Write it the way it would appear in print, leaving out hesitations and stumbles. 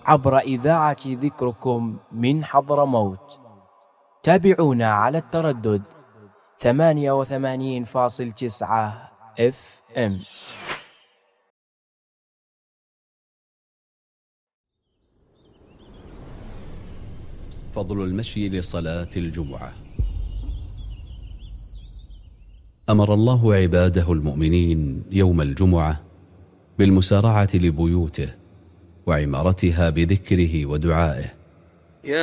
عبر إذاعة ذكركم من حضرموت. تابعونا على التردد 88.9 FM. فضل المشي لصلاة الجمعة. أمر الله عباده المؤمنين يوم الجمعة بالمسارعة لبيوته وعمارتها بذكره ودعائه،